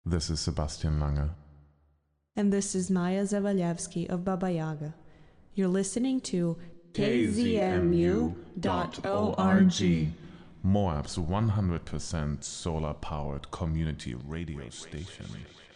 This is Sebastian Lange. And this is Maya Zawalewski of Baba Yaga. You're listening to KZMU.org. Moab's 100% solar-powered community radio station.